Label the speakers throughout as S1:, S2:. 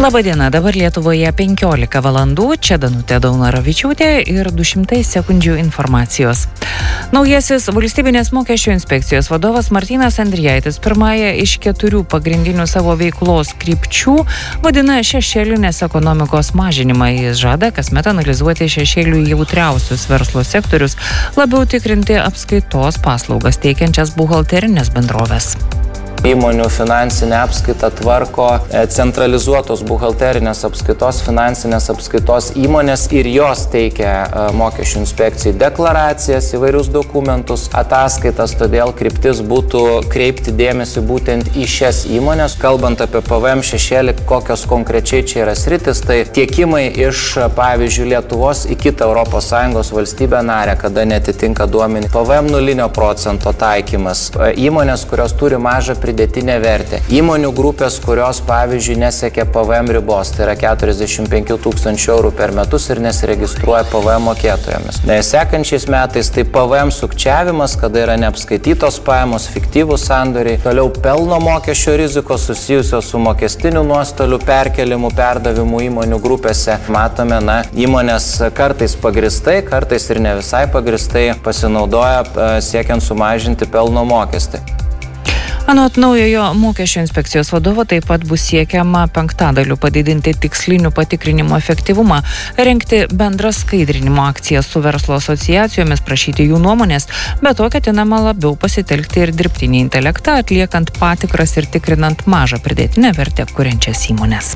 S1: Labadiena, dabar Lietuvoje 15 valandų, čia Danutė Daunoravičiūtė ir 200 sekundžių informacijos. Naujasis valstybinės mokesčių inspekcijos vadovas Martynas Andrijaitis pirmąją iš 4 pagrindinių savo veiklos krypčių vadina šešėlinės ekonomikos mažinimą. Jis žada kasmet analizuoti šešėlių jautriausius verslo sektorius, labiau tikrinti apskaitos paslaugas teikiančias buhalterinės bendrovės.
S2: Įmonių finansinę apskaitą tvarko centralizuotos buhalterinės apskaitos, finansinės apskaitos įmonės ir jos teikia mokesčių inspekcijai deklaracijas, įvairius dokumentus, ataskaitas, todėl kryptis būtų kreipti dėmesį būtent į šias įmonės. Kalbant apie PVM šešėlį, kokios konkrečiai čia yra sritis, tai tiekimai iš, pavyzdžiui, Lietuvos į kitą ES valstybę narę, kada netitinka duomenys. PVM 0% taikymas. Įmonės, kurios turi mažą pridėtinę vertę. Įmonių grupės, kurios, pavyzdžiui, nesiekia PVM ribos, tai yra 45 000 eurų per metus ir nesiregistruoja PVM mokėtojomis. Sekančiais metais tai PVM sukčiavimas, kada yra neapskaitytos pajamos, fiktyvūs sandoriai, toliau pelno mokesčio rizikos susijusios su mokestiniu nuostoliu, perkelimu, perdavimu įmonių grupėse. Matome, įmonės kartais pagristai, kartais ir ne visai pagristai pasinaudoja siekiant sumažinti pelno mokestį.
S1: Anot naujojo mokesčių inspekcijos vadovo taip pat bus siekiama 5% padidinti tikslinių patikrinimo efektyvumą, rengti bendras skaidrinimo akcijas su verslo asociacijomis, prašyti jų nuomonės, bet to ketinama labiau pasitelkti ir dirbtinį intelektą, atliekant patikras ir tikrinant mažą pridėtinę vertę kuriančias įmones.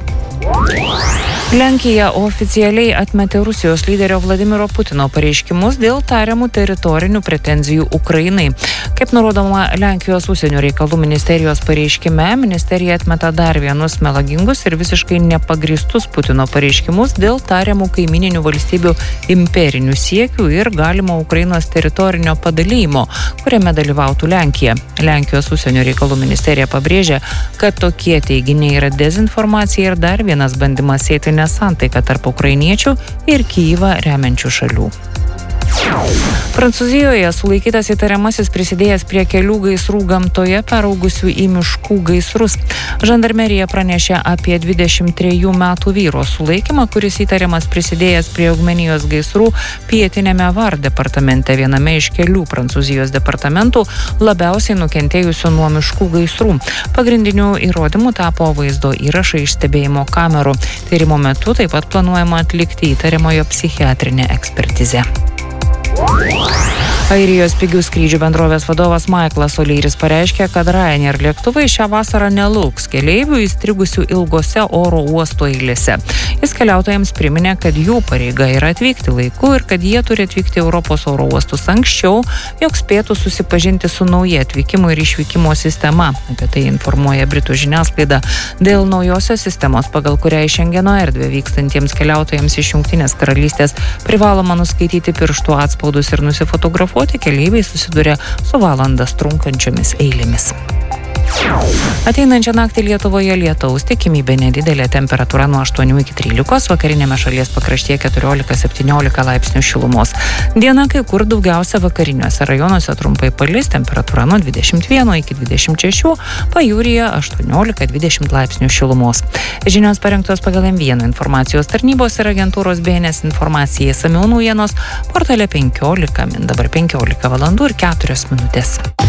S1: Lenkija oficialiai atmetė Rusijos lyderio Vladimiro Putino pareiškimus dėl tariamų teritorinių pretenzijų Ukrainai. Kaip nurodoma Lenkijos užsienio reikalų ministerijos pareiškime, ministerija atmeta dar vienus melagingus ir visiškai nepagristus Putino pareiškimus dėl tariamų kaimininių valstybių imperinių siekių ir galimo Ukrainos teritorinio padalijimo, kuriame dalyvautų Lenkija. Lenkijos užsienio reikalų ministerija pabrėžia, kad tokie teiginiai yra dezinformacija ir dar vienas bandymas sėti nesantaiką tarp ukrainiečių ir Kyjivą remiančių šalių. Prancūzijoje sulaikytas įtariamasis prisidėjęs prie kelių gaisrų gamtoje peraugusių į miškų gaisrus. Žandarmerija pranešė apie 23 metų vyro sulaikymą, kuris įtariamas prisidėjęs prie augmenijos gaisrų pietinėme Var departamente, viename iš kelių Prancūzijos departamentų labiausiai nukentėjusių nuo miškų gaisrų. Pagrindiniu įrodymu tapo vaizdo įrašai iš stebėjimo kamerų. Tyrimo metu taip pat planuojama atlikti įtariamojo psichiatrinę ekspertizę. Airijos pigių skrydžių bendrovės vadovas Michaelas O'Learys pareiškė, kad Ryanair lėktuvai šią vasarą nelauks keleivių įstrigusių ilgose oro uosto eilėse. Jis keliautojams priminė, kad jų pareiga yra atvykti laiku ir kad jie turi atvykti Europos oro uostus anksčiau, jog spėtų susipažinti su nauja atvykimo ir išvykimo sistema. Apie tai informuoja Britų žiniasklaida. Dėl naujosios sistemos, pagal kurią į Šengeno erdvę vykstantiems keliautojams iš Jungtinės karalystės privaloma nuskaityti pirštų atspaudus ir nusifotografuoti, keleiviai susiduria su valandas trunkančiomis eilėmis. Ateinančią naktį Lietuvoje lietaus, tikimybė nedidelė, temperatūra nuo 8 iki 13, vakarinėme šalies pakraštyje 14-17 laipsnių šilumos. Diena kai kur daugiausia vakariniuose rajonuose trumpai palis, temperatūra nuo 21 iki 26, pajūryje 18-20 laipsnių šilumos. Žinios parengtos pagal M1 informacijos tarnybos ir agentūros BNS informacija. Išsamiau naujienos portale 15, dabar 15 valandų ir 4 minutės.